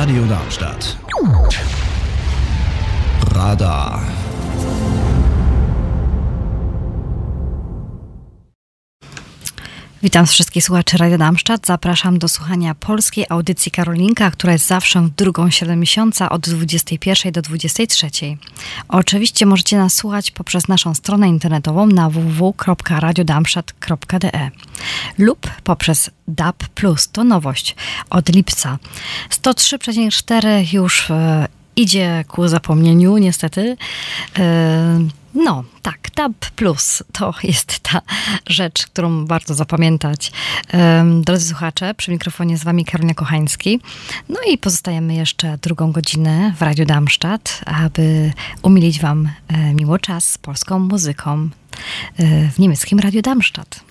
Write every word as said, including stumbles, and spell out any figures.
Radio Darmstadt. Radar. Witam wszystkich słuchaczy Radio Darmstadt. Zapraszam do słuchania polskiej audycji Karolinka, która jest zawsze w drugą środę miesiąca od dwudziestej pierwszej do dwudziestej trzeciej. Oczywiście możecie nas słuchać poprzez naszą stronę internetową na w w w kropka radio darmstadt kropka d e lub poprzez D A B plus. To nowość od lipca. sto trzy przecinek cztery już e, idzie ku zapomnieniu, niestety. E, No, tak, D A B plus to jest ta rzecz, którą warto zapamiętać. Um, drodzy słuchacze, przy mikrofonie z wami Karolina Kochański. No i pozostajemy jeszcze drugą godzinę w Radiu Darmstadt, aby umilić wam e, miło czas z polską muzyką e, w niemieckim Radiu Darmstadt.